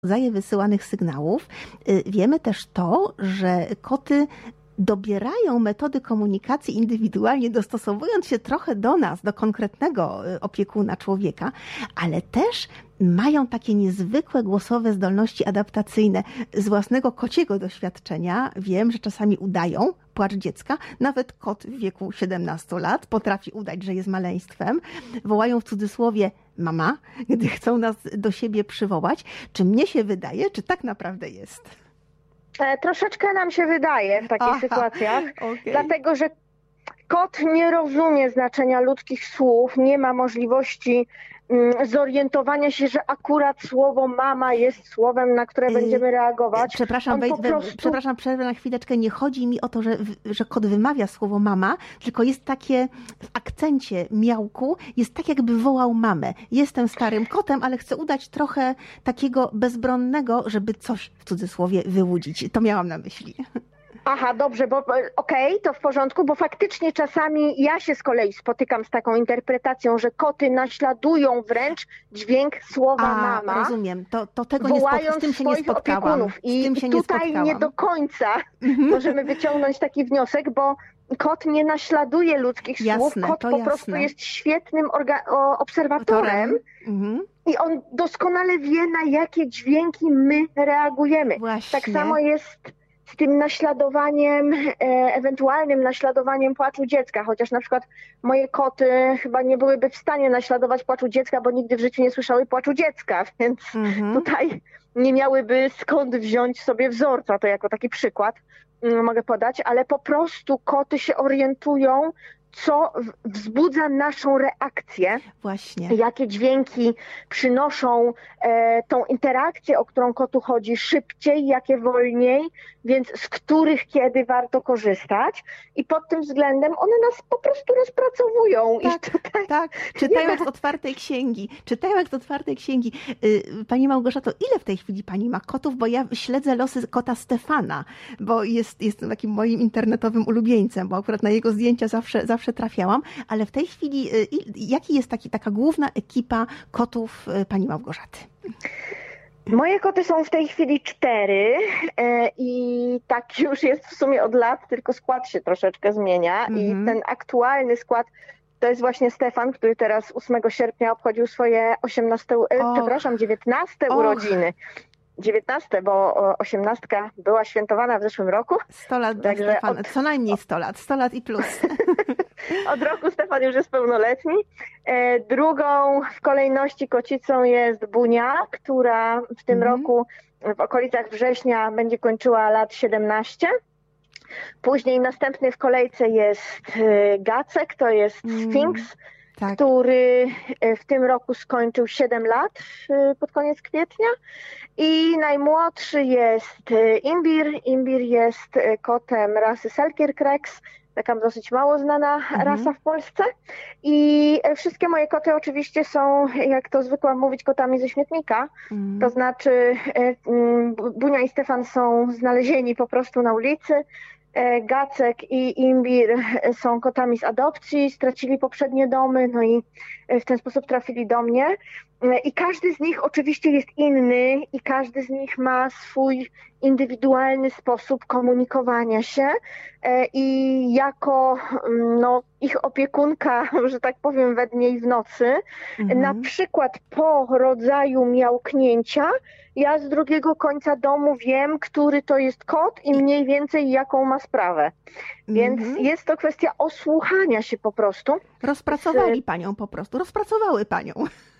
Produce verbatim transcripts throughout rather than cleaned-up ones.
rodzaje wysyłanych sygnałów. Wiemy też to, że koty dobierają metody komunikacji indywidualnie, dostosowując się trochę do nas, do konkretnego opiekuna człowieka, ale też mają takie niezwykłe głosowe zdolności adaptacyjne. Z własnego kociego doświadczenia wiem, że czasami udają płacz dziecka. Nawet kot w wieku siedemnastu lat potrafi udać, że jest maleństwem. Wołają w cudzysłowie mama, gdy chcą nas do siebie przywołać. Czy mnie się wydaje, czy tak naprawdę jest? Troszeczkę nam się wydaje w takich Aha, sytuacjach, okay. Dlatego że kot nie rozumie znaczenia ludzkich słów, nie ma możliwości mm, zorientowania się, że akurat słowo mama jest słowem, na które będziemy reagować. Przepraszam, wej, prostu... przepraszam, przerwę na chwileczkę. Nie chodzi mi o to, że, że kot wymawia słowo mama, tylko jest takie w akcencie miałku, jest tak jakby wołał mamę. Jestem starym kotem, ale chcę udać trochę takiego bezbronnego, żeby coś w cudzysłowie wyłudzić. To miałam na myśli. Aha, dobrze, bo okej, okay, to w porządku, bo faktycznie czasami ja się z kolei spotykam z taką interpretacją, że koty naśladują wręcz dźwięk słowa A, mama. Rozumiem, to, to tego nie spot- z tym się nie spotkałam. Opiekunów. I z tym się tutaj nie, nie do końca mhm. możemy wyciągnąć taki wniosek, bo kot nie naśladuje ludzkich jasne, słów, kot po jasne. prostu jest świetnym orga- obserwatorem. Mhm. I on doskonale wie, na jakie dźwięki my reagujemy. Właśnie. Tak samo jest z tym naśladowaniem, e, ewentualnym naśladowaniem płaczu dziecka, chociaż na przykład moje koty chyba nie byłyby w stanie naśladować płaczu dziecka, bo nigdy w życiu nie słyszały płaczu dziecka, więc mhm. tutaj nie miałyby skąd wziąć sobie wzorca, to jako taki przykład mm, mogę podać, ale po prostu koty się orientują, co wzbudza naszą reakcję, właśnie. Jakie dźwięki przynoszą e, tą interakcję, o którą kotu chodzi, szybciej, jakie wolniej, więc z których kiedy warto korzystać i pod tym względem one nas po prostu rozpracowują. Tak, I tutaj tak. Czytają jak z otwartej księgi. Czytają jak z otwartej księgi. Pani Małgorzato, ile w tej chwili pani ma kotów? Bo ja śledzę losy kota Stefana, bo jest, jest takim moim internetowym ulubieńcem, bo akurat na jego zdjęcia zawsze, zawsze trafiałam, ale w tej chwili jaki jest taki, taka główna ekipa kotów pani Małgorzaty? Moje koty są w tej chwili cztery e, i tak już jest w sumie od lat, tylko skład się troszeczkę zmienia mm-hmm. i ten aktualny skład to jest właśnie Stefan, który teraz ósmego sierpnia obchodził swoje osiemnaste, e, przepraszam, dziewiętnaste Och. urodziny. dziewiętnaste, bo osiemnastka była świętowana w zeszłym roku. sto lat dla Stefana, od... co najmniej sto lat, sto lat i plus. Od roku Stefan już jest pełnoletni. E, drugą w kolejności kocicą jest Bunia, która w tym mm. roku w okolicach września będzie kończyła lat siedemnaście. Później następny w kolejce jest Gacek, to jest mm. Sfinks, tak. który w tym roku skończył siedem lat pod koniec kwietnia. I najmłodszy jest Imbir. Imbir jest kotem rasy Selkirk-Rex, taka dosyć mało znana mhm. rasa w Polsce. I wszystkie moje koty oczywiście są, jak to zwykłam mówić, kotami ze śmietnika. Mhm. To znaczy Bunia i Stefan są znalezieni po prostu na ulicy. Gacek i Imbir są kotami z adopcji, stracili poprzednie domy, no i w ten sposób trafili do mnie. I każdy z nich oczywiście jest inny i każdy z nich ma swój indywidualny sposób komunikowania się i jako no, ich opiekunka, że tak powiem, we dnie i w nocy, mhm. na przykład po rodzaju miałknięcia ja z drugiego końca domu wiem, który to jest kot i mniej więcej jaką ma sprawę. Więc mhm. jest to kwestia osłuchania się po prostu. Rozpracowali z... panią po prostu, rozpracowały panią.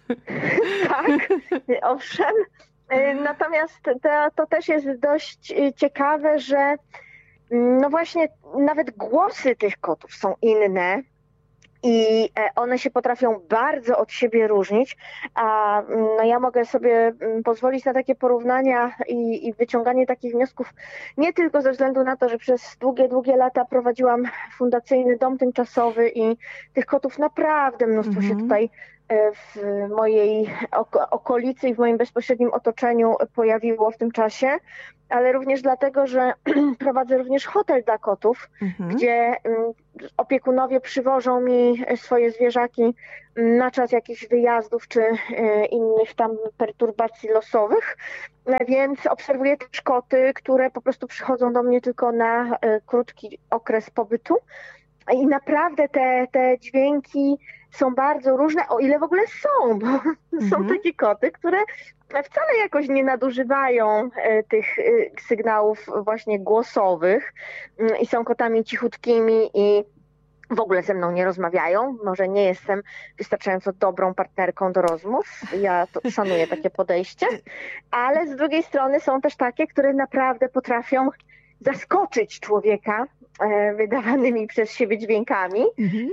Tak, owszem. Natomiast to, to też jest dość ciekawe, że no właśnie nawet głosy tych kotów są inne i one się potrafią bardzo od siebie różnić, a no ja mogę sobie pozwolić na takie porównania i, i wyciąganie takich wniosków nie tylko ze względu na to, że przez długie, długie lata prowadziłam fundacyjny dom tymczasowy i tych kotów naprawdę mnóstwo mm-hmm. się tutaj w mojej okolicy i w moim bezpośrednim otoczeniu pojawiło w tym czasie, ale również dlatego, że prowadzę również hotel dla kotów, mhm. gdzie opiekunowie przywożą mi swoje zwierzaki na czas jakichś wyjazdów czy innych tam perturbacji losowych, więc obserwuję też koty, które po prostu przychodzą do mnie tylko na krótki okres pobytu i naprawdę te, te dźwięki są bardzo różne, o ile w ogóle są, bo mhm. są takie koty, które wcale jakoś nie nadużywają tych sygnałów właśnie głosowych i są kotami cichutkimi i w ogóle ze mną nie rozmawiają. Może nie jestem wystarczająco dobrą partnerką do rozmów. Ja to szanuję takie podejście, ale z drugiej strony są też takie, które naprawdę potrafią zaskoczyć człowieka wydawanymi przez siebie dźwiękami mhm.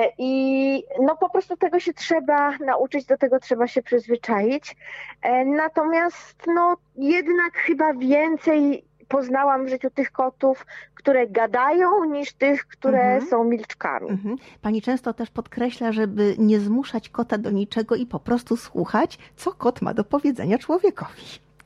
i no po prostu tego się trzeba nauczyć, do tego trzeba się przyzwyczaić. Natomiast no jednak chyba więcej poznałam w życiu tych kotów, które gadają, niż tych, które mhm. są milczkami. Mhm. Pani często też podkreśla, żeby nie zmuszać kota do niczego i po prostu słuchać, co kot ma do powiedzenia człowiekowi.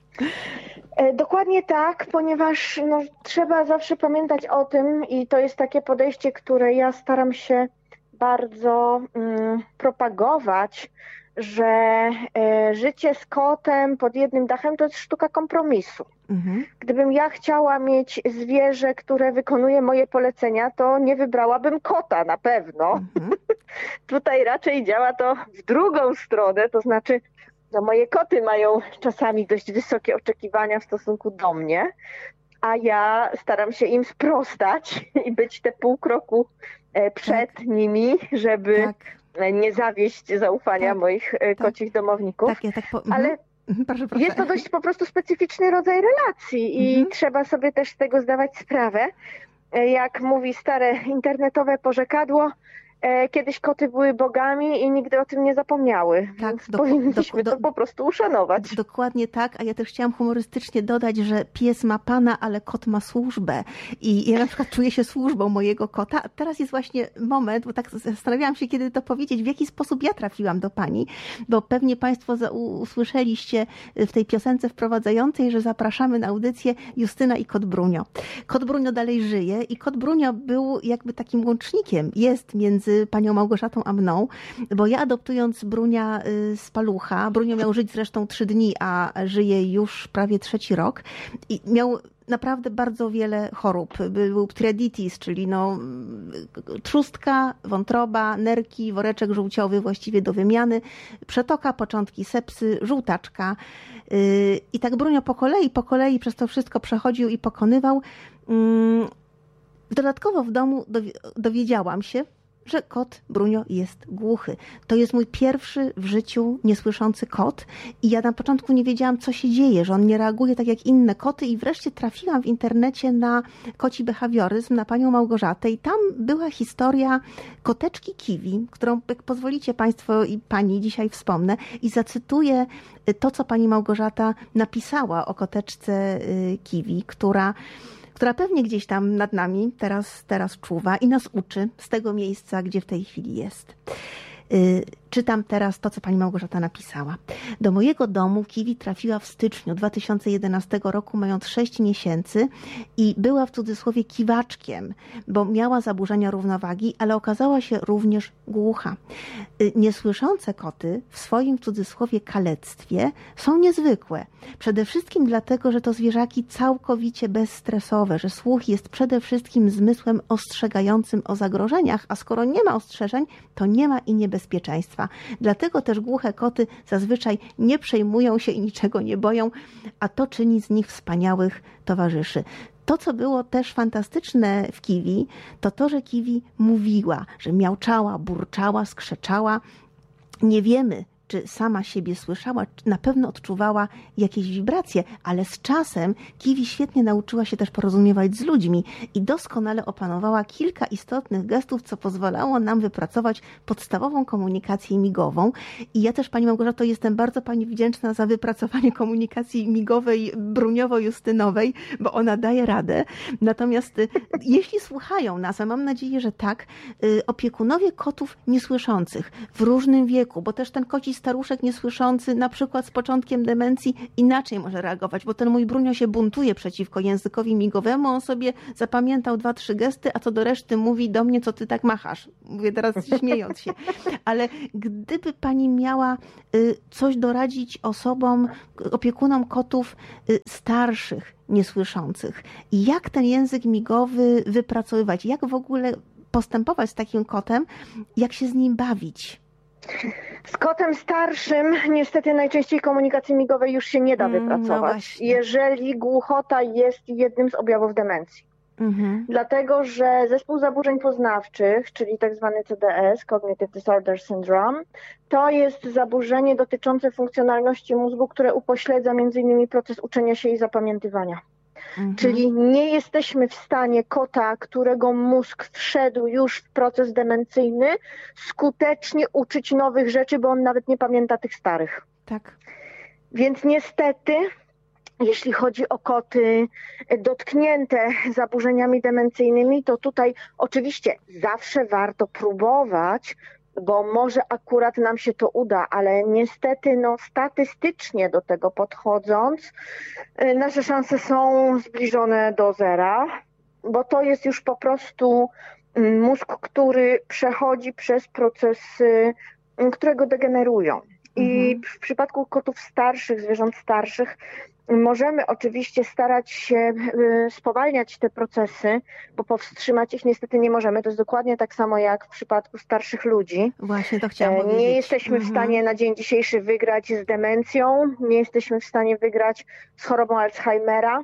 Dokładnie tak, ponieważ no, trzeba zawsze pamiętać o tym i to jest takie podejście, które ja staram się bardzo mm, propagować, że e, życie z kotem pod jednym dachem to jest sztuka kompromisu. Mhm. Gdybym ja chciała mieć zwierzę, które wykonuje moje polecenia, to nie wybrałabym kota na pewno. Mhm. Tutaj raczej działa to w drugą stronę, to znaczy no, moje koty mają czasami dość wysokie oczekiwania w stosunku do mnie, a ja staram się im sprostać i być te pół kroku przed tak. nimi, żeby tak. nie zawieść zaufania tak. moich tak. kocich domowników. Tak, ja tak po... Ale proszę, proszę. Jest to dość po prostu specyficzny rodzaj relacji i mhm. trzeba sobie też z tego zdawać sprawę. Jak mówi stare internetowe porzekadło, kiedyś koty były bogami i nigdy o tym nie zapomniały. Tak, Więc do, powinniśmy do, do, to po prostu uszanować. Dokładnie tak, a ja też chciałam humorystycznie dodać, że pies ma pana, ale kot ma służbę. I ja na przykład czuję się służbą mojego kota. A teraz jest właśnie moment, bo tak zastanawiałam się, kiedy to powiedzieć, w jaki sposób ja trafiłam do pani, bo pewnie państwo usłyszeliście w tej piosence wprowadzającej, że zapraszamy na audycję Justyna i kot Brunio. Kot Brunio dalej żyje i kot Brunio był jakby takim łącznikiem, jest między panią Małgorzatą a mną, bo ja adoptując Brunia z palucha, Brunio miał żyć zresztą trzy dni, a żyje już prawie trzeci rok i miał naprawdę bardzo wiele chorób. Był triaditis, czyli no trzustka, wątroba, nerki, woreczek żółciowy właściwie do wymiany, przetoka, początki sepsy, żółtaczka. I tak Brunio po kolei, po kolei przez to wszystko przechodził i pokonywał. Dodatkowo w domu dowiedziałam się, że kot Brunio jest głuchy. To jest mój pierwszy w życiu niesłyszący kot i ja na początku nie wiedziałam, co się dzieje, że on nie reaguje tak jak inne koty i wreszcie trafiłam w internecie na koci behawioryzm, na panią Małgorzatę i tam była historia koteczki Kiwi, którą, jak pozwolicie państwo i pani, dzisiaj wspomnę i zacytuję to, co pani Małgorzata napisała o koteczce Kiwi, która która pewnie gdzieś tam nad nami teraz, teraz czuwa i nas uczy z tego miejsca, gdzie w tej chwili jest. Czytam teraz to, co pani Małgorzata napisała. Do mojego domu Kiwi trafiła w styczniu dwa tysiące jedenastego roku, mając sześć miesięcy i była w cudzysłowie kiwaczkiem, bo miała zaburzenia równowagi, ale okazała się również głucha. Niesłyszące koty w swoim w cudzysłowie kalectwie są niezwykłe. Przede wszystkim dlatego, że to zwierzaki całkowicie bezstresowe, że słuch jest przede wszystkim zmysłem ostrzegającym o zagrożeniach, a skoro nie ma ostrzeżeń, to nie ma i niebezpieczeństwa. Dlatego też głuche koty zazwyczaj nie przejmują się i niczego nie boją, a to czyni z nich wspaniałych towarzyszy. To, co było też fantastyczne w Kiwi, to to, że Kiwi mówiła, że miauczała, burczała, skrzeczała. Nie wiemy, czy czy sama siebie słyszała, na pewno odczuwała jakieś wibracje, ale z czasem Kiwi świetnie nauczyła się też porozumiewać z ludźmi i doskonale opanowała kilka istotnych gestów, co pozwalało nam wypracować podstawową komunikację migową. I ja też, Pani Małgorzato, jestem bardzo Pani wdzięczna za wypracowanie komunikacji migowej, bruniowo-justynowej, bo ona daje radę. Natomiast y, jeśli słuchają nas, a mam nadzieję, że tak, y, opiekunowie kotów niesłyszących w różnym wieku, bo też ten koci staruszek niesłyszący, na przykład z początkiem demencji, inaczej może reagować, bo ten mój Brunio się buntuje przeciwko językowi migowemu, on sobie zapamiętał dwa, trzy gesty, a co do reszty mówi do mnie, co ty tak machasz. Mówię teraz śmiejąc się. Ale gdyby Pani miała y, coś doradzić osobom, opiekunom kotów y, starszych, niesłyszących, jak ten język migowy wypracowywać, jak w ogóle postępować z takim kotem, jak się z nim bawić? Z kotem starszym niestety najczęściej komunikacji migowej już się nie da wypracować, no jeżeli głuchota jest jednym z objawów demencji. Mhm. Dlatego, że zespół zaburzeń poznawczych, czyli tak zwany C D S, Cognitive Disorder Syndrome, to jest zaburzenie dotyczące funkcjonalności mózgu, które upośledza między innymi proces uczenia się i zapamiętywania. Mhm. Czyli nie jesteśmy w stanie kota, którego mózg wszedł już w proces demencyjny, skutecznie uczyć nowych rzeczy, bo on nawet nie pamięta tych starych. Tak. Więc niestety, jeśli chodzi o koty dotknięte zaburzeniami demencyjnymi, to tutaj oczywiście zawsze warto próbować, bo może akurat nam się to uda, ale niestety no, statystycznie do tego podchodząc, nasze szanse są zbliżone do zera, bo to jest już po prostu mózg, który przechodzi przez procesy, które go degenerują. I mhm. w przypadku kotów starszych, zwierząt starszych, możemy oczywiście starać się spowalniać te procesy, bo powstrzymać ich niestety nie możemy. To jest dokładnie tak samo jak w przypadku starszych ludzi. Właśnie to chciałam powiedzieć. Nie jesteśmy w stanie na dzień dzisiejszy wygrać z demencją, nie jesteśmy w stanie wygrać z chorobą Alzheimera,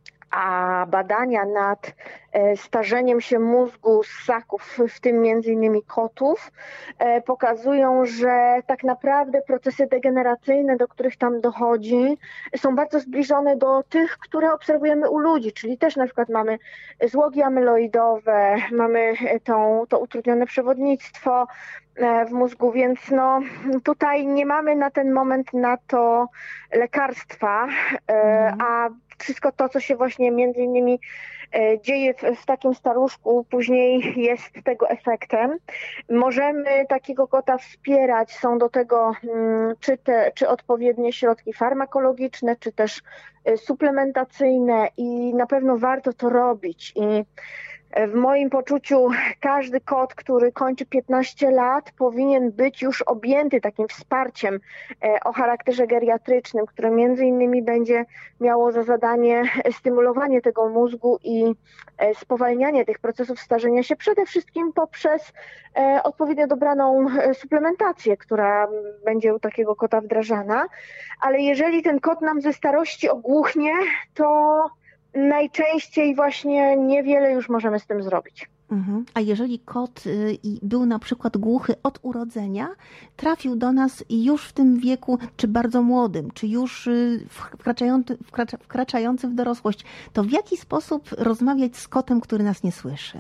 a badania nad starzeniem się mózgu ssaków, w tym między innymi kotów, pokazują, że tak naprawdę procesy degeneracyjne, do których tam dochodzi, są bardzo zbliżone do tych, które obserwujemy u ludzi, czyli też na przykład mamy złogi amyloidowe, mamy tą, to utrudnione przewodnictwo w mózgu, więc no tutaj nie mamy na ten moment na to lekarstwa, mhm. a wszystko to, co się właśnie między innymi dzieje w, w takim staruszku, później jest tego efektem. Możemy takiego kota wspierać, są do tego czy, te, czy odpowiednie środki farmakologiczne, czy też suplementacyjne i na pewno warto to robić. I w moim poczuciu każdy kot, który kończy piętnaście lat, powinien być już objęty takim wsparciem o charakterze geriatrycznym, które między innymi będzie miało za zadanie stymulowanie tego mózgu i spowalnianie tych procesów starzenia się przede wszystkim poprzez odpowiednio dobraną suplementację, która będzie u takiego kota wdrażana. Ale jeżeli ten kot nam ze starości ogłuchnie, to najczęściej właśnie niewiele już możemy z tym zrobić. Mhm. A jeżeli kot był na przykład głuchy od urodzenia, trafił do nas już w tym wieku, czy bardzo młodym, czy już wkraczający, wkracza, wkraczający w dorosłość, to w jaki sposób rozmawiać z kotem, który nas nie słyszy?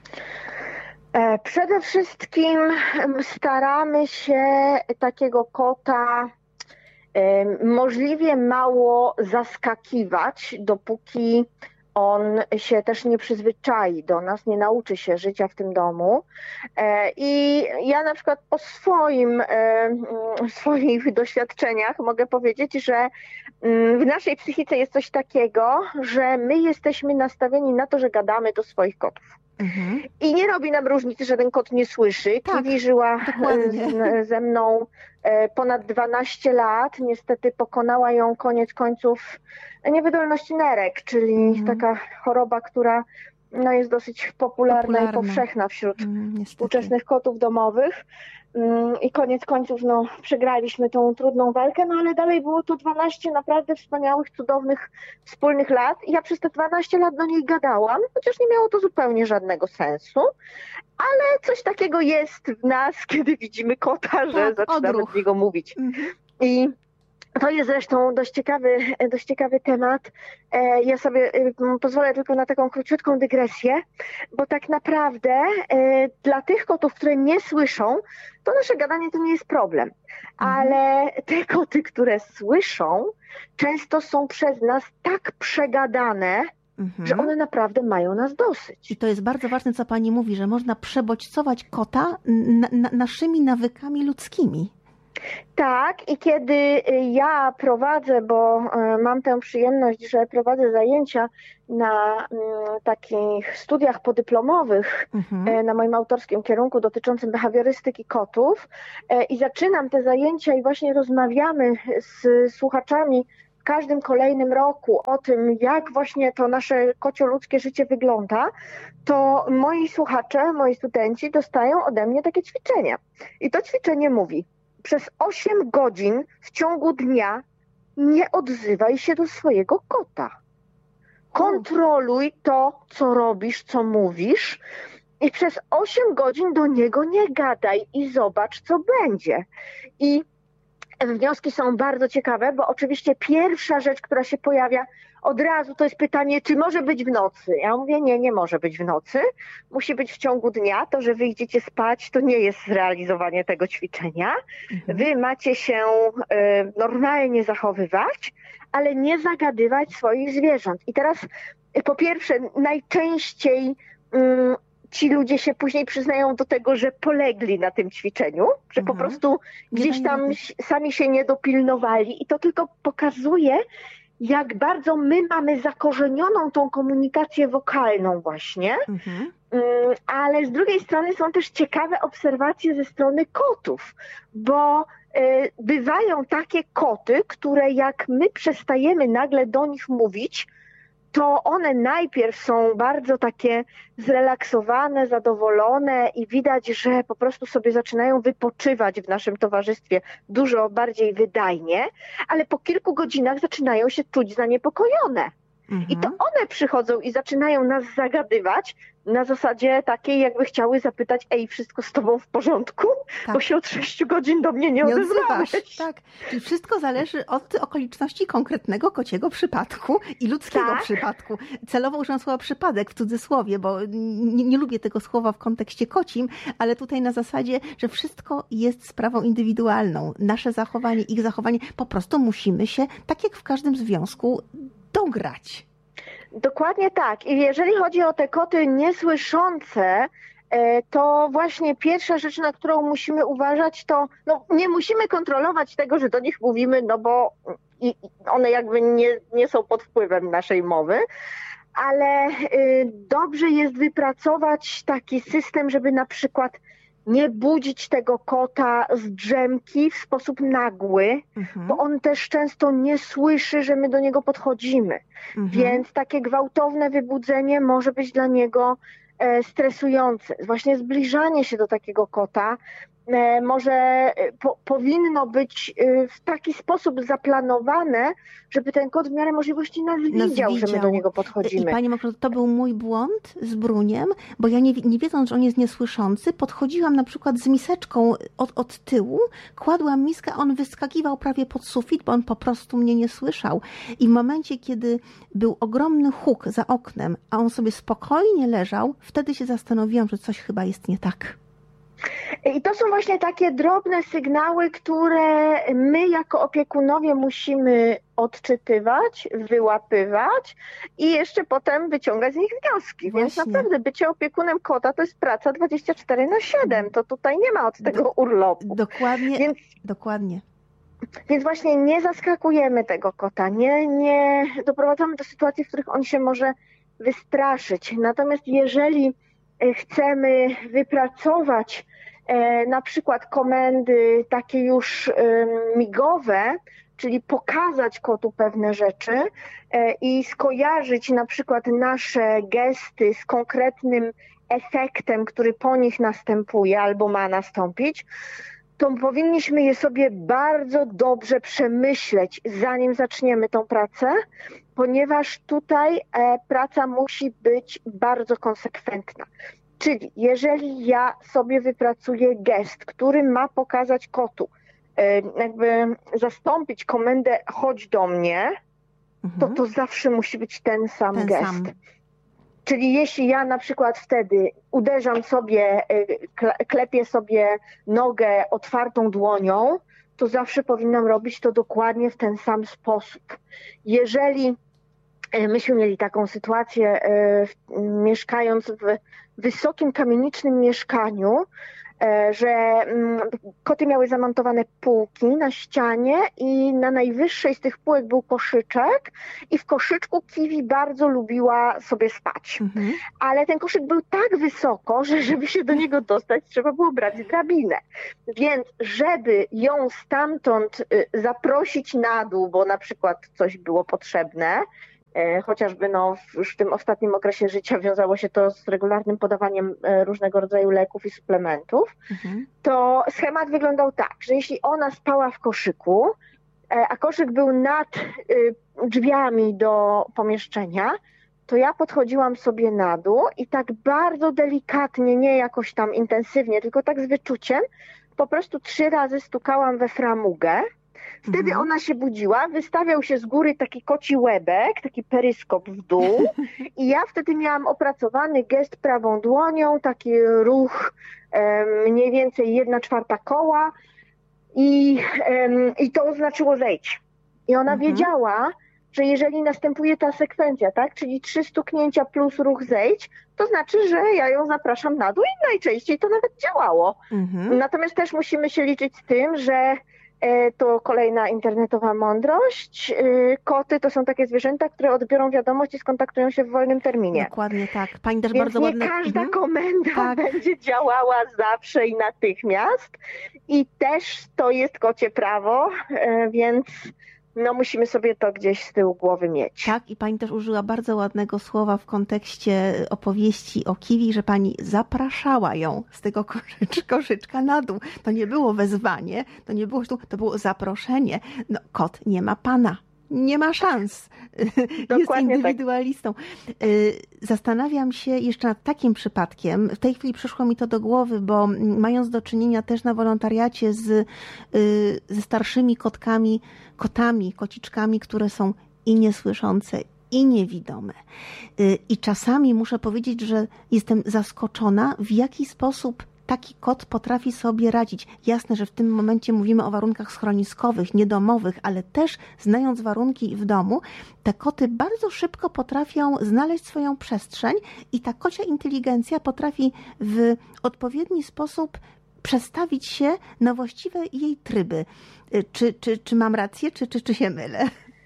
Przede wszystkim staramy się takiego kota możliwie mało zaskakiwać, dopóki on się też nie przyzwyczai do nas, nie nauczy się życia w tym domu. I ja na przykład po swoim, swoich doświadczeniach mogę powiedzieć, że w naszej psychice jest coś takiego, że my jesteśmy nastawieni na to, że gadamy do swoich kotów. Mhm. I nie robi nam różnicy, że ten kot nie słyszy. Tak, Kiwi żyła z, ze mną ponad dwanaście lat. Niestety pokonała ją koniec końców niewydolność nerek, czyli mhm. taka choroba, która no, jest dosyć popularna, Popularna. i powszechna wśród Mm, współczesnych kotów domowych. I koniec końców no, przegraliśmy tą trudną walkę, no ale dalej było to dwanaście naprawdę wspaniałych, cudownych, wspólnych lat. I ja przez te dwanaście lat do niej gadałam, chociaż nie miało to zupełnie żadnego sensu, ale coś takiego jest w nas, kiedy widzimy kota, że tak, zaczynamy odruch. do niego mówić. Mhm. I to jest zresztą dość ciekawy, dość ciekawy temat. Ja sobie pozwolę tylko na taką króciutką dygresję, bo tak naprawdę dla tych kotów, które nie słyszą, to nasze gadanie to nie jest problem. Ale te koty, które słyszą, często są przez nas tak przegadane, mhm. że one naprawdę mają nas dosyć. I to jest bardzo ważne, co pani mówi, że można przebodźcować kota na, na, naszymi nawykami ludzkimi. Tak, i kiedy ja prowadzę, bo mam tę przyjemność, że prowadzę zajęcia na takich studiach podyplomowych, mhm. na moim autorskim kierunku dotyczącym behawiorystyki kotów i zaczynam te zajęcia i właśnie rozmawiamy z słuchaczami w każdym kolejnym roku o tym, jak właśnie to nasze kocioludzkie życie wygląda, to moi słuchacze, moi studenci dostają ode mnie takie ćwiczenia. I to ćwiczenie mówi: przez osiem godzin w ciągu dnia nie odzywaj się do swojego kota. Kontroluj to, co robisz, co mówisz i przez osiem godzin do niego nie gadaj i zobacz, co będzie. I wnioski są bardzo ciekawe, bo oczywiście pierwsza rzecz, która się pojawia od razu, to jest pytanie, czy może być w nocy. Ja mówię, nie, nie może być w nocy. Musi być w ciągu dnia. To, że wy idziecie spać, to nie jest zrealizowanie tego ćwiczenia. Mhm. Wy macie się y, normalnie zachowywać, ale nie zagadywać swoich zwierząt. I teraz y, po pierwsze, najczęściej y, ci ludzie się później przyznają do tego, że polegli na tym ćwiczeniu, że mhm. po prostu gdzieś tam sami się nie dopilnowali i to tylko pokazuje, jak bardzo my mamy zakorzenioną tą komunikację wokalną właśnie, mhm. ale z drugiej strony są też ciekawe obserwacje ze strony kotów, bo bywają takie koty, które jak my przestajemy nagle do nich mówić, to one najpierw są bardzo takie zrelaksowane, zadowolone i widać, że po prostu sobie zaczynają wypoczywać w naszym towarzystwie dużo bardziej wydajnie, ale po kilku godzinach zaczynają się czuć zaniepokojone. Mhm. I to one przychodzą i zaczynają nas zagadywać na zasadzie takiej, jakby chciały zapytać: ej, wszystko z tobą w porządku? Tak. Bo się od sześciu godzin do mnie nie, nie odezwałeś. Tak, i wszystko zależy od okoliczności konkretnego kociego przypadku i ludzkiego tak. przypadku. Celowo używam słowa przypadek w cudzysłowie, bo nie, nie lubię tego słowa w kontekście kocim, ale tutaj na zasadzie, że wszystko jest sprawą indywidualną. Nasze zachowanie, ich zachowanie, po prostu musimy się, tak jak w każdym związku, dograć. Dokładnie tak. I jeżeli chodzi o te koty niesłyszące, to właśnie pierwsza rzecz, na którą musimy uważać, to no, nie musimy kontrolować tego, że do nich mówimy, no bo one jakby nie, nie są pod wpływem naszej mowy, ale dobrze jest wypracować taki system, żeby na przykład nie budzić tego kota z drzemki w sposób nagły, mhm. bo on też często nie słyszy, że my do niego podchodzimy. Mhm. Więc takie gwałtowne wybudzenie może być dla niego e, stresujące. Właśnie zbliżanie się do takiego kota e, może po, powinno być e, w taki sposób zaplanowane, żeby ten kot w miarę możliwości nas widział, nas widział. że my do niego podchodzimy. I pani Małgorzato, to był mój błąd z Bruniem, bo ja nie, nie wiedząc, że on jest niesłyszący, podchodziłam na przykład z miseczką od, od tyłu, kładłam miskę, a on wyskakiwał prawie pod sufit, bo on po prostu mnie nie słyszał. I w momencie, kiedy był ogromny huk za oknem, a on sobie spokojnie leżał, wtedy się zastanowiłam, że coś chyba jest nie tak. I to są właśnie takie drobne sygnały, które my jako opiekunowie musimy odczytywać, wyłapywać i jeszcze potem wyciągać z nich wnioski. Właśnie. Więc naprawdę bycie opiekunem kota to jest praca dwadzieścia cztery na siedem. To tutaj nie ma od tego Do, urlopu. Dokładnie. Więc, dokładnie. Więc właśnie nie zaskakujemy tego kota, nie, nie doprowadzamy do sytuacji, w których on się może wystraszyć. Natomiast jeżeli chcemy wypracować e, na przykład komendy takie już e, migowe, czyli pokazać kotu pewne rzeczy i skojarzyć na przykład nasze gesty z konkretnym efektem, który po nich następuje albo ma nastąpić, to powinniśmy je sobie bardzo dobrze przemyśleć, zanim zaczniemy tą pracę, ponieważ tutaj praca musi być bardzo konsekwentna. Czyli jeżeli ja sobie wypracuję gest, który ma pokazać kotu, jakby zastąpić komendę chodź do mnie, to to zawsze musi być ten sam ten gest. Sam. Czyli jeśli ja na przykład wtedy uderzam sobie, klepię sobie nogę otwartą dłonią, to zawsze powinnam robić to dokładnie w ten sam sposób. Jeżeli myśmy mieli taką sytuację, mieszkając w wysokim kamienicznym mieszkaniu, że koty miały zamontowane półki na ścianie i na najwyższej z tych półek był koszyczek i w koszyczku Kiwi bardzo lubiła sobie spać. Mhm. Ale ten koszyk był tak wysoko, że żeby się do niego dostać, trzeba było brać drabinę. Więc żeby ją stamtąd zaprosić na dół, bo na przykład coś było potrzebne, chociażby no, już w tym ostatnim okresie życia wiązało się to z regularnym podawaniem różnego rodzaju leków i suplementów, mhm. to schemat wyglądał tak, że jeśli ona spała w koszyku, a koszyk był nad drzwiami do pomieszczenia, to ja podchodziłam sobie na dół i tak bardzo delikatnie, nie jakoś tam intensywnie, tylko tak z wyczuciem, po prostu trzy razy stukałam we framugę. Wtedy mhm. ona się budziła, wystawiał się z góry taki koci łebek, taki peryskop w dół i ja wtedy miałam opracowany gest prawą dłonią, taki ruch e, mniej więcej jedna czwarta koła i, e, i to oznaczyło zejdź. I ona mhm. wiedziała, że jeżeli następuje ta sekwencja, tak, czyli trzy stuknięcia plus ruch zejdź, to znaczy, że ja ją zapraszam na dół i najczęściej to nawet działało. Mhm. Natomiast też musimy się liczyć z tym, że to kolejna internetowa mądrość. Koty to są takie zwierzęta, które odbiorą wiadomość i skontaktują się w wolnym terminie. Dokładnie tak. Pani też Więc bardzo nie ładne... każda mhm. komenda tak. będzie działała zawsze i natychmiast. I też to jest kocie prawo, więc no musimy sobie to gdzieś z tyłu głowy mieć. Tak, i pani też użyła bardzo ładnego słowa w kontekście opowieści o Kiwi, że pani zapraszała ją z tego koszycz, koszyczka na dół. To nie było wezwanie, to nie było, to było zaproszenie. No, kot nie ma pana. Nie ma szans. Dokładnie jest indywidualistą. Tak. Zastanawiam się jeszcze nad takim przypadkiem. W tej chwili przyszło mi to do głowy, bo mając do czynienia też na wolontariacie z, ze starszymi kotkami, kotami, kociczkami, które są i niesłyszące, i niewidome. I czasami muszę powiedzieć, że jestem zaskoczona, w jaki sposób taki kot potrafi sobie radzić. Jasne, że w tym momencie mówimy o warunkach schroniskowych, niedomowych, ale też znając warunki w domu, te koty bardzo szybko potrafią znaleźć swoją przestrzeń i ta kocia inteligencja potrafi w odpowiedni sposób przestawić się na właściwe jej tryby. Czy, czy, czy mam rację, czy, czy, czy się mylę?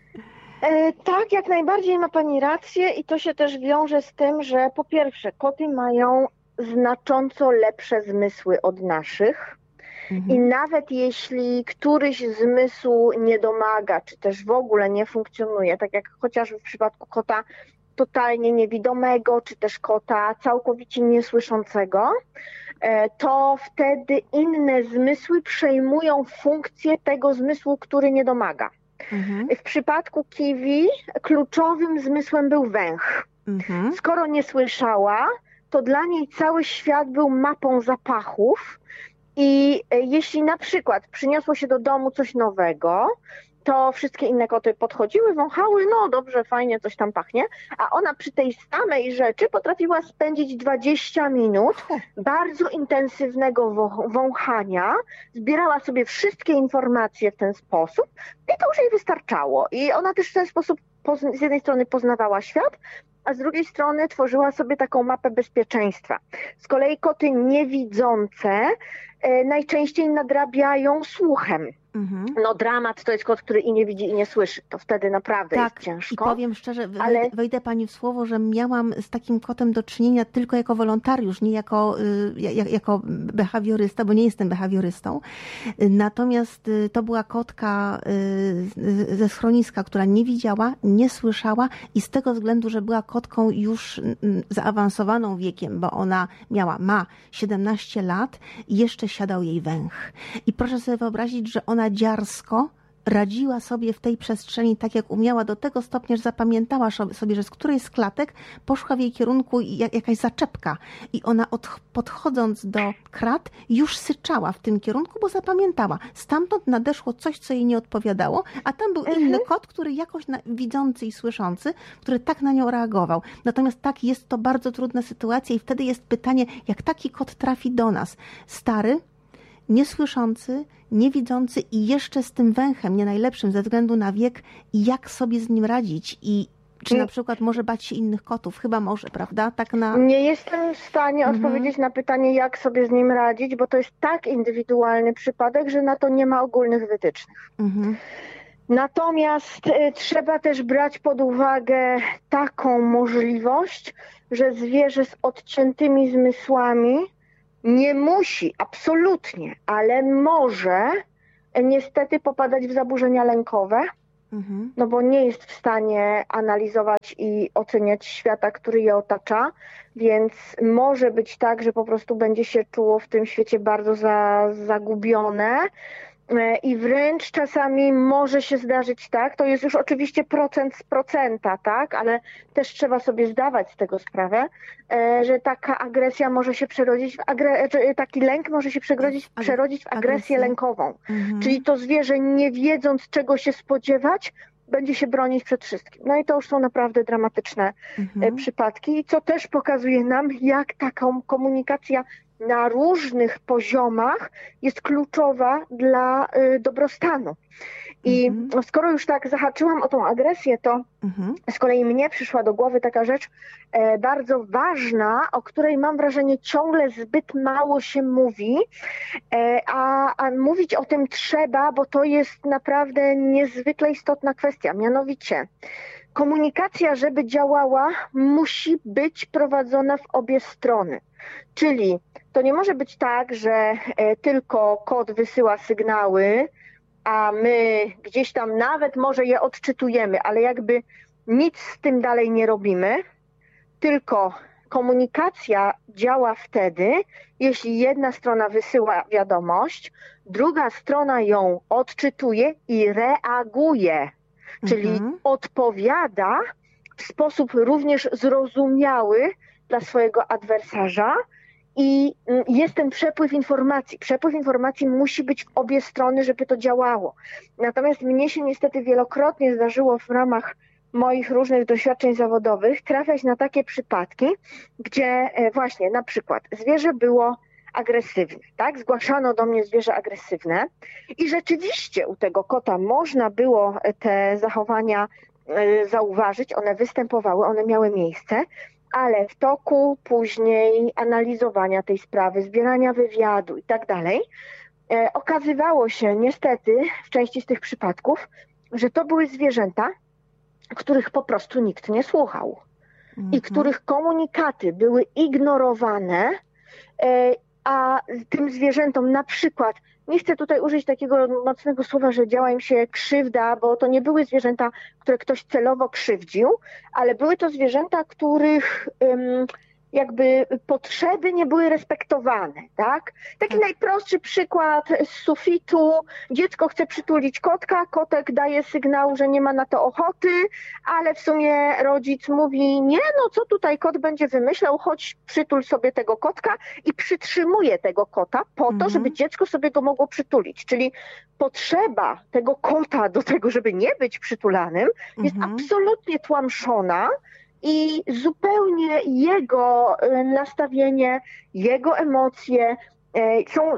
E, tak, jak najbardziej ma pani rację i to się też wiąże z tym, że po pierwsze koty mają znacząco lepsze zmysły od naszych mhm. i nawet jeśli któryś zmysł nie domaga, czy też w ogóle nie funkcjonuje, tak jak chociażby w przypadku kota totalnie niewidomego, czy też kota całkowicie niesłyszącego, to wtedy inne zmysły przejmują funkcję tego zmysłu, który nie domaga. Mhm. W przypadku Kiwi kluczowym zmysłem był węch. Mhm. Skoro nie słyszała, to dla niej cały świat był mapą zapachów i jeśli na przykład przyniosło się do domu coś nowego, to wszystkie inne koty podchodziły, wąchały, no dobrze, fajnie, coś tam pachnie, a ona przy tej samej rzeczy potrafiła spędzić dwadzieścia minut bardzo intensywnego wąchania, zbierała sobie wszystkie informacje w ten sposób i to już jej wystarczało. I ona też w ten sposób z jednej strony poznawała świat, a z drugiej strony tworzyła sobie taką mapę bezpieczeństwa. Z kolei koty niewidzące e, najczęściej nadrabiają słuchem. Mhm. No dramat to jest kot, który i nie widzi, i nie słyszy. To wtedy naprawdę tak, jest ciężko. I powiem szczerze, ale... wejdę pani w słowo, że miałam z takim kotem do czynienia tylko jako wolontariusz, nie jako, jak, jako behawiorysta, bo nie jestem behawiorystą. Natomiast to była kotka ze schroniska, która nie widziała, nie słyszała i z tego względu, że była kotką już zaawansowaną wiekiem, bo ona miała, ma siedemnaście lat i jeszcze siadał jej węch. I proszę sobie wyobrazić, że ona dziarsko radziła sobie w tej przestrzeni tak, jak umiała, do tego stopnia, że zapamiętała sobie, że z której z klatek poszła w jej kierunku jakaś zaczepka i ona od, podchodząc do krat już syczała w tym kierunku, bo zapamiętała. Stamtąd nadeszło coś, co jej nie odpowiadało, a tam był mhm. inny kot, który jakoś na, widzący i słyszący, który tak na nią reagował. Natomiast tak, jest to bardzo trudna sytuacja i wtedy jest pytanie, jak taki kot trafi do nas. Stary, niesłyszący, niewidzący i jeszcze z tym węchem, nie najlepszym ze względu na wiek, i jak sobie z nim radzić i czy na przykład może bać się innych kotów? Chyba może, prawda? Tak na... Nie jestem w stanie mhm. odpowiedzieć na pytanie, jak sobie z nim radzić, bo to jest tak indywidualny przypadek, że na to nie ma ogólnych wytycznych. Mhm. Natomiast y, trzeba też brać pod uwagę taką możliwość, że zwierzę z odciętymi zmysłami nie musi, absolutnie, ale może niestety popadać w zaburzenia lękowe, mhm. no bo nie jest w stanie analizować i oceniać świata, który je otacza, więc może być tak, że po prostu będzie się czuło w tym świecie bardzo za, zagubione. I wręcz czasami może się zdarzyć tak, to jest już oczywiście procent z procenta, tak, ale też trzeba sobie zdawać z tego sprawę, że taka agresja może się przerodzić w agre- taki lęk może się przerodzić, przerodzić w agresję lękową. Mhm. Czyli to zwierzę, nie wiedząc czego się spodziewać, będzie się bronić przed wszystkim. No i to już są naprawdę dramatyczne mhm. przypadki, co też pokazuje nam, jak taką komunikacja na różnych poziomach jest kluczowa dla y, dobrostanu. I mhm. skoro już tak zahaczyłam o tą agresję, to mhm. z kolei mnie przyszła do głowy taka rzecz e, bardzo ważna, o której mam wrażenie ciągle zbyt mało się mówi, e, a, a mówić o tym trzeba, bo to jest naprawdę niezwykle istotna kwestia. Mianowicie komunikacja, żeby działała, musi być prowadzona w obie strony. Czyli to nie może być tak, że e, tylko kot wysyła sygnały, a my gdzieś tam nawet może je odczytujemy, ale jakby nic z tym dalej nie robimy, tylko komunikacja działa wtedy, jeśli jedna strona wysyła wiadomość, druga strona ją odczytuje i reaguje, czyli mhm. odpowiada w sposób również zrozumiały dla swojego adwersarza. I jest ten przepływ informacji. Przepływ informacji musi być w obie strony, żeby to działało. Natomiast mnie się niestety wielokrotnie zdarzyło w ramach moich różnych doświadczeń zawodowych trafiać na takie przypadki, gdzie właśnie na przykład zwierzę było agresywne, tak? Zgłaszano do mnie zwierzę agresywne i rzeczywiście u tego kota można było te zachowania zauważyć, one występowały, one miały miejsce, ale w toku później analizowania tej sprawy, zbierania wywiadu i tak dalej, okazywało się niestety w części z tych przypadków, że to były zwierzęta, których po prostu nikt nie słuchał mhm. i których komunikaty były ignorowane, a tym zwierzętom na przykład, nie chcę tutaj użyć takiego mocnego słowa, że działa im się krzywda, bo to nie były zwierzęta, które ktoś celowo krzywdził, ale były to zwierzęta, których um, jakby potrzeby nie były respektowane, tak? Taki najprostszy przykład z sufitu. Dziecko chce przytulić kotka, kotek daje sygnał, że nie ma na to ochoty, ale w sumie rodzic mówi, nie, no co tutaj kot będzie wymyślał, chodź przytul sobie tego kotka i przytrzymuje tego kota po mhm. to, żeby dziecko sobie go mogło przytulić. Czyli potrzeba tego kota do tego, żeby nie być przytulanym jest mhm. absolutnie tłamszona. I zupełnie jego nastawienie, jego emocje są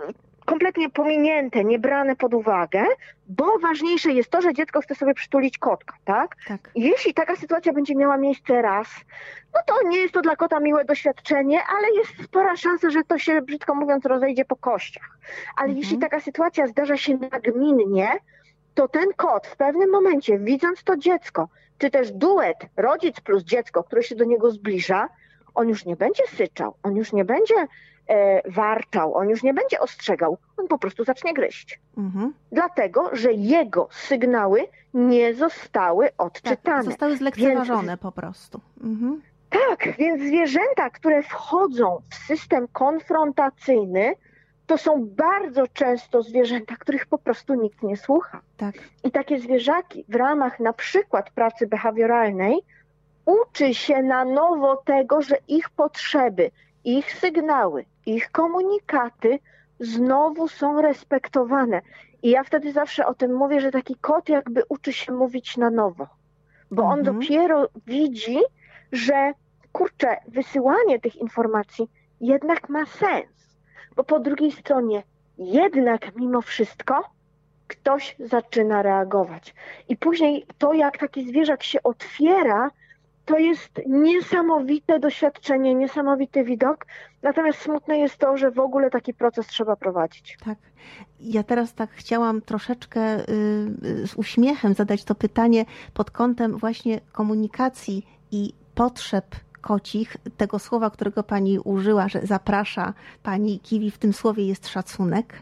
kompletnie pominięte, nie brane pod uwagę, bo ważniejsze jest to, że dziecko chce sobie przytulić kotka, tak? Tak. Jeśli taka sytuacja będzie miała miejsce raz, no to nie jest to dla kota miłe doświadczenie, ale jest spora szansa, że to się, brzydko mówiąc, rozejdzie po kościach. Ale Mhm. jeśli taka sytuacja zdarza się nagminnie, to ten kot w pewnym momencie, widząc to dziecko, czy też duet rodzic plus dziecko, które się do niego zbliża, on już nie będzie syczał, on już nie będzie e, warczał, on już nie będzie ostrzegał, on po prostu zacznie gryźć. Mhm. Dlatego, że jego sygnały nie zostały odczytane. Tak, zostały zlekceważone więc, po prostu. Mhm. Tak, więc zwierzęta, które wchodzą w system konfrontacyjny, to są bardzo często zwierzęta, których po prostu nikt nie słucha. Tak. I takie zwierzaki w ramach na przykład pracy behawioralnej uczy się na nowo tego, że ich potrzeby, ich sygnały, ich komunikaty znowu są respektowane. I ja wtedy zawsze o tym mówię, że taki kot jakby uczy się mówić na nowo. Bo on Mhm. dopiero widzi, że kurczę, wysyłanie tych informacji jednak ma sens. Bo po drugiej stronie jednak mimo wszystko ktoś zaczyna reagować. I później to, jak taki zwierzak się otwiera, to jest niesamowite doświadczenie, niesamowity widok. Natomiast smutne jest to, że w ogóle taki proces trzeba prowadzić. Tak. Ja teraz tak chciałam troszeczkę y, z uśmiechem zadać to pytanie pod kątem właśnie komunikacji i potrzeb kocich, tego słowa, którego pani użyła, że zaprasza pani Kiwi, w tym słowie jest szacunek.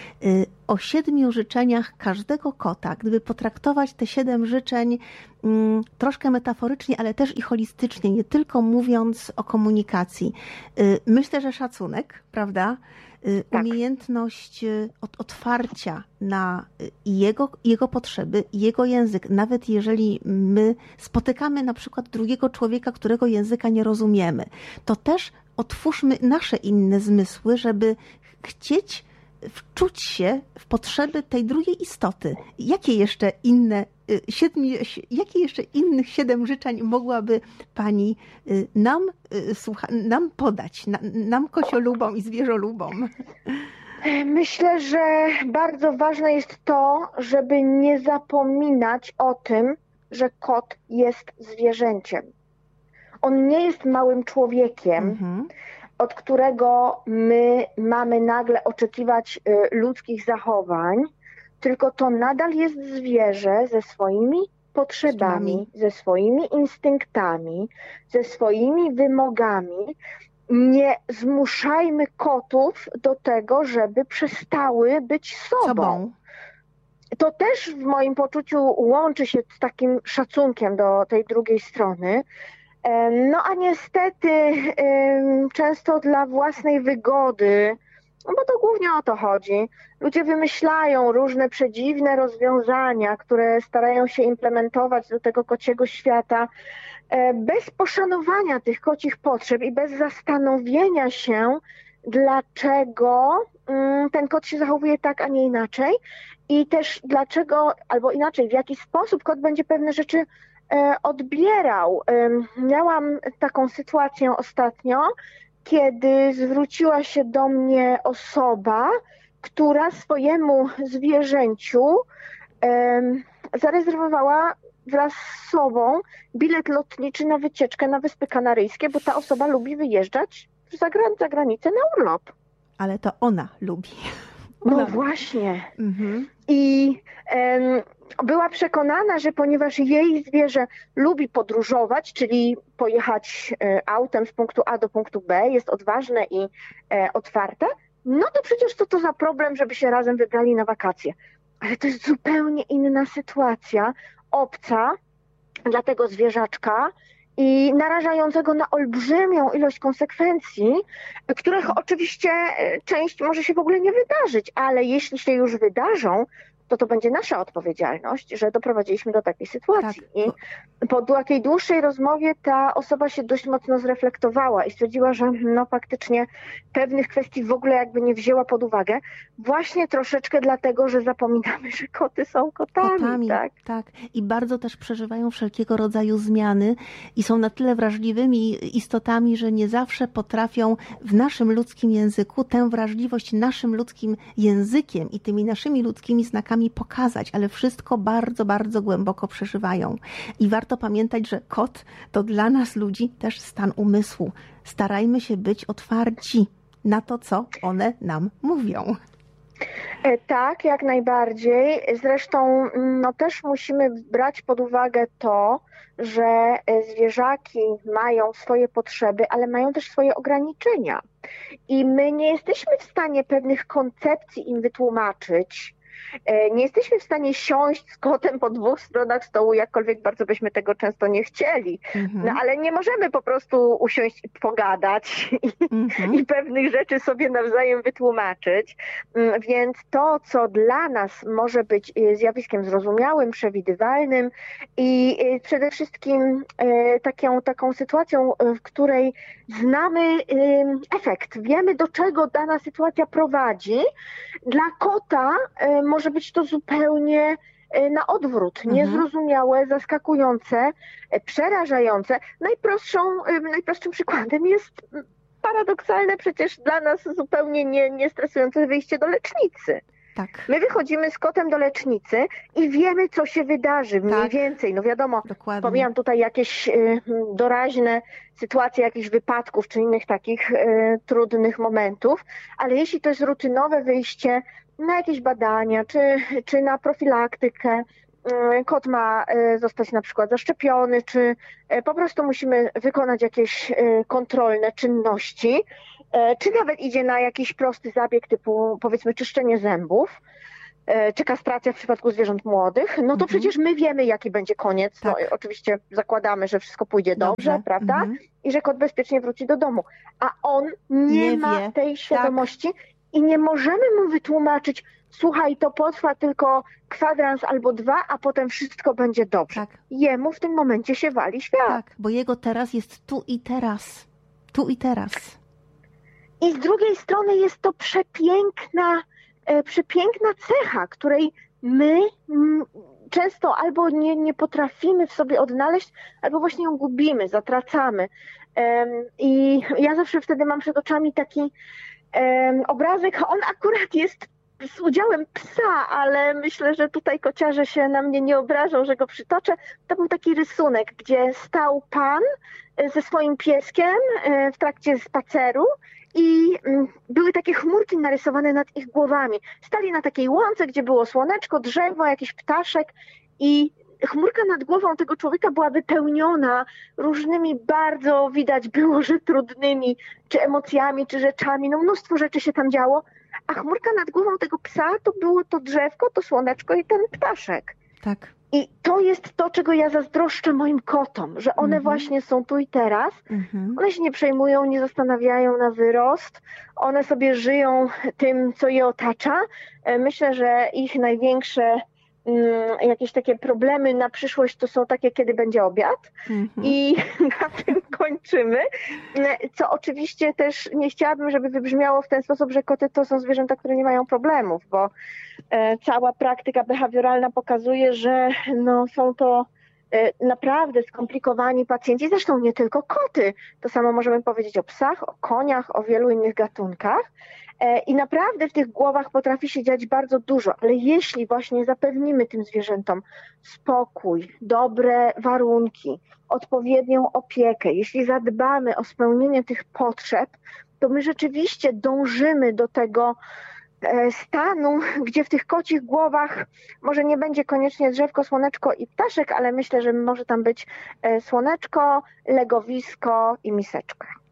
O siedmiu życzeniach każdego kota, gdyby potraktować te siedem życzeń um, troszkę metaforycznie, ale też i holistycznie, nie tylko mówiąc o komunikacji. Myślę, że szacunek, prawda? Tak. Umiejętność otwarcia na jego, jego potrzeby, jego język, nawet jeżeli my spotykamy na przykład drugiego człowieka, którego języka nie rozumiemy, to też otwórzmy nasze inne zmysły, żeby chcieć wczuć się w potrzeby tej drugiej istoty. Jakie jeszcze inne siedmiu, jakie jeszcze innych siedem życzeń mogłaby pani nam, słucha, nam podać, nam kociolubom i zwierzolubom? Myślę, że bardzo ważne jest to, żeby nie zapominać o tym, że kot jest zwierzęciem. On nie jest małym człowiekiem, mhm. od którego my mamy nagle oczekiwać ludzkich zachowań, tylko to nadal jest zwierzę ze swoimi potrzebami, ze swoimi instynktami, ze swoimi wymogami. Nie zmuszajmy kotów do tego, żeby przestały być sobą. sobą. To też w moim poczuciu łączy się z takim szacunkiem do tej drugiej strony. No a niestety często dla własnej wygody, no bo to głównie o to chodzi, ludzie wymyślają różne przedziwne rozwiązania, które starają się implementować do tego kociego świata bez poszanowania tych kocich potrzeb i bez zastanowienia się, dlaczego ten kot się zachowuje tak, a nie inaczej i też dlaczego, albo inaczej, w jaki sposób kot będzie pewne rzeczy odbierał. Miałam taką sytuację ostatnio, kiedy zwróciła się do mnie osoba, która swojemu zwierzęciu zarezerwowała wraz z sobą bilet lotniczy na wycieczkę na Wyspy Kanaryjskie, bo ta osoba lubi wyjeżdżać za, gran- za granicę na urlop. Ale to ona lubi. Ona. No właśnie. Mhm. I em, była przekonana, że ponieważ jej zwierzę lubi podróżować, czyli pojechać e, autem z punktu A do punktu B, jest odważne i e, otwarte, no to przecież co to za problem, żeby się razem wybrali na wakacje. Ale to jest zupełnie inna sytuacja, obca dla tego zwierzaczka i narażającego na olbrzymią ilość konsekwencji, których oczywiście część może się w ogóle nie wydarzyć, ale jeśli się już wydarzą, to to będzie nasza odpowiedzialność, że doprowadziliśmy do takiej sytuacji. Tak. I po takiej dłuższej rozmowie ta osoba się dość mocno zreflektowała i stwierdziła, że no faktycznie pewnych kwestii w ogóle jakby nie wzięła pod uwagę, właśnie troszeczkę dlatego, że zapominamy, że koty są kotami. Kotami, tak? tak. I bardzo też przeżywają wszelkiego rodzaju zmiany i są na tyle wrażliwymi istotami, że nie zawsze potrafią w naszym ludzkim języku tę wrażliwość naszym ludzkim językiem i tymi naszymi ludzkimi znakami pokazać, ale wszystko bardzo, bardzo głęboko przeżywają. I warto pamiętać, że kot to dla nas ludzi też stan umysłu. Starajmy się być otwarci na to, co one nam mówią. Tak, jak najbardziej. Zresztą no, też musimy brać pod uwagę to, że zwierzaki mają swoje potrzeby, ale mają też swoje ograniczenia. I my nie jesteśmy w stanie pewnych koncepcji im wytłumaczyć. Nie jesteśmy w stanie siąść z kotem po dwóch stronach stołu, jakkolwiek bardzo byśmy tego często nie chcieli. Mhm. No ale nie możemy po prostu usiąść i pogadać i, mhm. i pewnych rzeczy sobie nawzajem wytłumaczyć. Więc to, co dla nas może być zjawiskiem zrozumiałym, przewidywalnym i przede wszystkim taką, taką sytuacją, w której znamy efekt, wiemy, do czego dana sytuacja prowadzi, dla kota może być to zupełnie na odwrót, mhm. niezrozumiałe, zaskakujące, przerażające. Najprostszą, najprostszym przykładem jest paradoksalne przecież dla nas zupełnie nie, niestresujące wyjście do lecznicy. Tak. My wychodzimy z kotem do lecznicy i wiemy, co się wydarzy, mniej tak. więcej. No wiadomo, Dokładnie. pomijam tutaj jakieś y, doraźne sytuacje jakichś wypadków czy innych takich y, trudnych momentów, ale jeśli to jest rutynowe wyjście na jakieś badania, czy, czy na profilaktykę, y, kot ma y, zostać na przykład zaszczepiony, czy y, po prostu musimy wykonać jakieś y, kontrolne czynności, czy nawet idzie na jakiś prosty zabieg typu powiedzmy czyszczenie zębów, czy kastracja w przypadku zwierząt młodych, no to mhm. przecież my wiemy, jaki będzie koniec. Tak. No, oczywiście zakładamy, że wszystko pójdzie dobrze, dobrze prawda? Mhm. I że kot bezpiecznie wróci do domu. A on nie, nie ma wie. tej świadomości tak. i nie możemy mu wytłumaczyć, słuchaj, to potrwa tylko kwadrans albo dwa, a potem wszystko będzie dobrze. Tak. Jemu w tym momencie się wali świat. Tak, bo jego teraz jest tu i teraz. Tu i teraz. I z drugiej strony jest to przepiękna, e, przepiękna cecha, której my m, często albo nie, nie potrafimy w sobie odnaleźć, albo właśnie ją gubimy, zatracamy. E, I ja zawsze wtedy mam przed oczami taki e, obrazek, on akurat jest z udziałem psa, ale myślę, że tutaj kociarze się na mnie nie obrażą, że go przytoczę. To był taki rysunek, gdzie stał pan ze swoim pieskiem w trakcie spaceru i były takie chmurki narysowane nad ich głowami. Stali na takiej łące, gdzie było słoneczko, drzewo, jakiś ptaszek i chmurka nad głową tego człowieka była wypełniona różnymi bardzo, widać było, że trudnymi, czy emocjami, czy rzeczami. No mnóstwo rzeczy się tam działo, a chmurka nad głową tego psa to było to drzewko, to słoneczko i ten ptaszek. Tak. I to jest to, czego ja zazdroszczę moim kotom, że one mm-hmm. właśnie są tu i teraz. Mm-hmm. One się nie przejmują, nie zastanawiają na wyrost. One sobie żyją tym, co je otacza. Myślę, że ich największe mm, jakieś takie problemy na przyszłość to są takie, kiedy będzie obiad. Mm-hmm. I na tym kończymy. Co oczywiście też nie chciałabym, żeby wybrzmiało w ten sposób, że koty to są zwierzęta, które nie mają problemów, bo cała praktyka behawioralna pokazuje, że no, są to naprawdę skomplikowani pacjenci, zresztą nie tylko koty. To samo możemy powiedzieć o psach, o koniach, o wielu innych gatunkach. I naprawdę w tych głowach potrafi się dziać bardzo dużo, ale jeśli właśnie zapewnimy tym zwierzętom spokój, dobre warunki, odpowiednią opiekę, jeśli zadbamy o spełnienie tych potrzeb, to my rzeczywiście dążymy do tego stanu, gdzie w tych kocich głowach może nie będzie koniecznie drzewko, słoneczko i ptaszek, ale myślę, że może tam być słoneczko, legowisko i miseczka.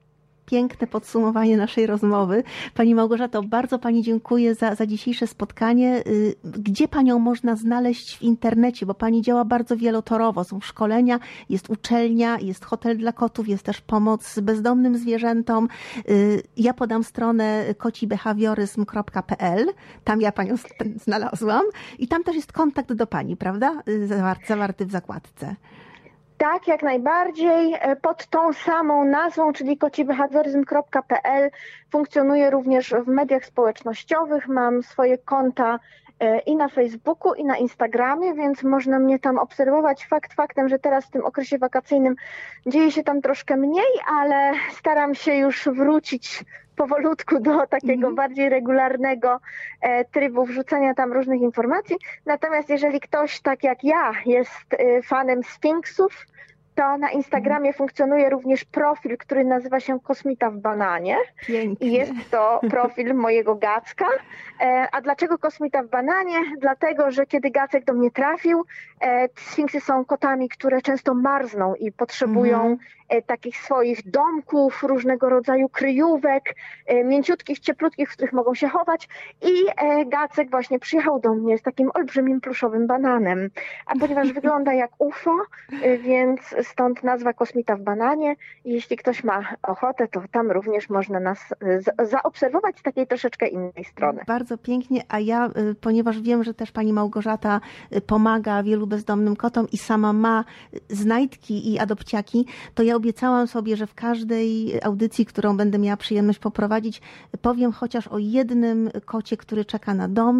piękne podsumowanie naszej rozmowy. Pani Małgorzato, bardzo Pani dziękuję za, za dzisiejsze spotkanie. Gdzie Panią można znaleźć w internecie? Bo Pani działa bardzo wielotorowo. Są szkolenia, jest uczelnia, jest hotel dla kotów, jest też pomoc bezdomnym zwierzętom. Ja podam stronę koci behawioryzm kropka p l. Tam ja Panią znalazłam. I tam też jest kontakt do Pani, prawda? Zawarty w zakładce. Tak, jak najbardziej. Pod tą samą nazwą, czyli koci behawioryzm kropka p l, funkcjonuję również w mediach społecznościowych. Mam swoje konta i na Facebooku, i na Instagramie, więc można mnie tam obserwować. Fakt faktem, że teraz w tym okresie wakacyjnym dzieje się tam troszkę mniej, ale staram się już wrócić powolutku do takiego mm. bardziej regularnego e, trybu wrzucania tam różnych informacji. Natomiast jeżeli ktoś, tak jak ja, jest e, fanem Sfinksów, to na Instagramie mm. funkcjonuje również profil, który nazywa się Kosmita w bananie. Pięknie. I jest to profil mojego Gacka. E, a dlaczego Kosmita w bananie? Dlatego, że kiedy Gacek do mnie trafił, e, Sfinksy są kotami, które często marzną i potrzebują mm. takich swoich domków, różnego rodzaju kryjówek, mięciutkich, cieplutkich, w których mogą się chować. I Gacek właśnie przyjechał do mnie z takim olbrzymim pluszowym bananem. A ponieważ wygląda jak U F O, więc stąd nazwa Kosmita w bananie. Jeśli ktoś ma ochotę, to tam również można nas zaobserwować z takiej troszeczkę innej strony. Bardzo pięknie, a ja, ponieważ wiem, że też Pani Małgorzata pomaga wielu bezdomnym kotom i sama ma znajdki i adopciaki, to ja obiecałam sobie, że w każdej audycji, którą będę miała przyjemność poprowadzić, powiem chociaż o jednym kocie, który czeka na dom.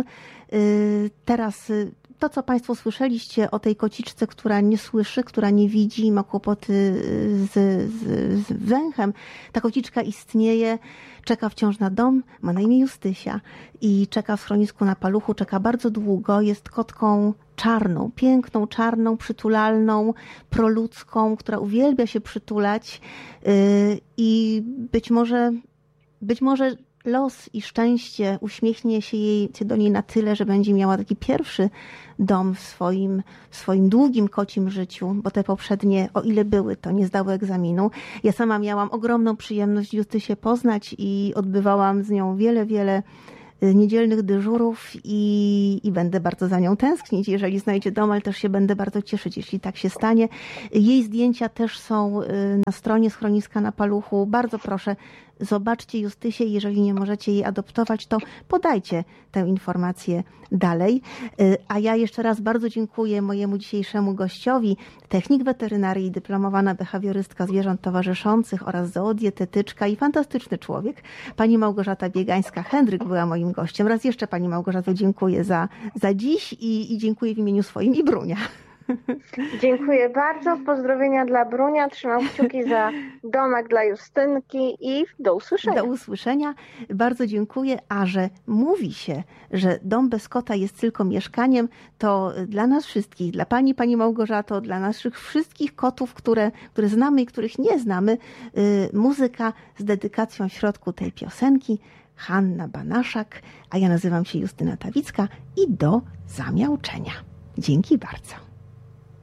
Teraz to, co Państwo słyszeliście o tej kociczce, która nie słyszy, która nie widzi, ma kłopoty z, z, z węchem. Ta kociczka istnieje, czeka wciąż na dom, ma na imię Justysia i czeka w schronisku na Paluchu, czeka bardzo długo, jest kotką czarną, piękną, czarną, przytulalną, proludzką, która uwielbia się przytulać i być może, być może los i szczęście uśmiechnie się jej do niej na tyle, że będzie miała taki pierwszy dom w swoim, w swoim długim kocim życiu, bo te poprzednie, o ile były, to nie zdały egzaminu. Ja sama miałam ogromną przyjemność Justysię poznać i odbywałam z nią wiele, wiele niedzielnych dyżurów i, i będę bardzo za nią tęsknić, jeżeli znajdzie dom, ale też się będę bardzo cieszyć, jeśli tak się stanie. Jej zdjęcia też są na stronie Schroniska na Paluchu. Bardzo proszę, zobaczcie Justysię. Jeżeli nie możecie jej adoptować, to podajcie tę informację dalej. A ja jeszcze raz bardzo dziękuję mojemu dzisiejszemu gościowi, technik weterynarii, dyplomowana behawiorystka zwierząt towarzyszących oraz zoodietetyczka i fantastyczny człowiek. Pani Małgorzata Biegańska-Hendryk była moim gościem. Raz jeszcze Pani Małgorzato dziękuję za, za dziś i, i dziękuję w imieniu swoim i Brunia. Dziękuję bardzo. Pozdrowienia dla Brunia. Trzymam kciuki za domek dla Justynki i do usłyszenia. Do usłyszenia. Bardzo dziękuję. A że mówi się, że dom bez kota jest tylko mieszkaniem, to dla nas wszystkich, dla Pani, Pani Małgorzato, dla naszych wszystkich kotów, które, które znamy i których nie znamy, yy, muzyka z dedykacją w środku tej piosenki. Hanna Banaszak, a ja nazywam się Justyna Tawicka i do zamiauczenia. Dzięki bardzo.